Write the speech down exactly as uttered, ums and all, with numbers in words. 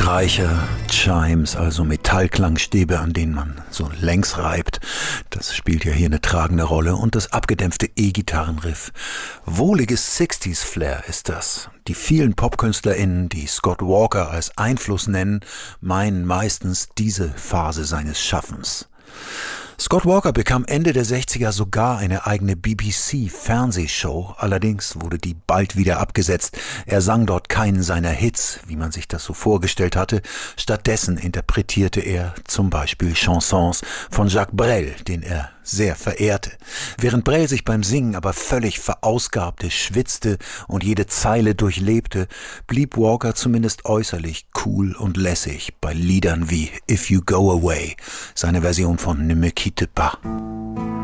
Streicher, Chimes, also Metallklangstäbe, an denen man so längs reibt. Das spielt ja hier eine tragende Rolle. Und das abgedämpfte E-Gitarrenriff. Wohliges Sixties-Flair ist das. Die vielen PopkünstlerInnen, die Scott Walker als Einfluss nennen, meinen meistens diese Phase seines Schaffens. Scott Walker bekam Ende der sechziger sogar eine eigene B B C-Fernsehshow, allerdings wurde die bald wieder abgesetzt. Er sang dort keinen seiner Hits, wie man sich das so vorgestellt hatte. Stattdessen interpretierte er zum Beispiel Chansons von Jacques Brel, den er sehr verehrte. Während Brel sich beim Singen aber völlig verausgabte, schwitzte und jede Zeile durchlebte, blieb Walker zumindest äußerlich cool und lässig bei Liedern wie If You Go Away, seine Version von Ne me quitte pas.